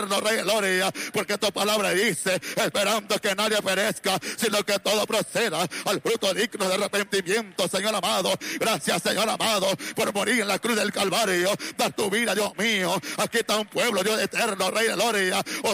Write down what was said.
Rey de gloria, porque tu palabra dice, esperando que nadie perezca, sino que todo proceda al fruto digno de arrepentimiento, Señor amado. Gracias, Señor amado, por morir en la cruz del Calvario, dar tu vida, Dios mío. Aquí está un pueblo, Dios eterno, Rey de gloria.